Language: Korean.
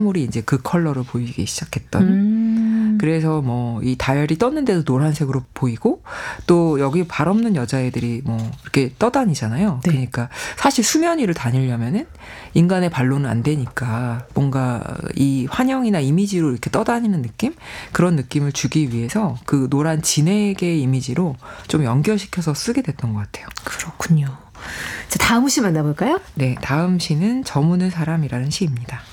물이 이제 그 컬러로 보이기 시작했던. 그래서 뭐 이 다이얼이 떴는데도 노란색으로 보이고 또 여기 발 없는 여자애들이 뭐 이렇게 떠다니잖아요. 네. 그러니까 사실 수면 위를 다니려면은 인간의 발로는 안 되니까 뭔가 이 환영이나 이미지로 이렇게 떠다니는 느낌? 그런 느낌을 주기 위해서 그 노란 진액의 이미지로 좀 연결시켜서 쓰게 됐던 것 같아요. 그렇군요. 자, 다음 시 만나볼까요? 네, 다음 시는 저무는 사람이라는 시입니다.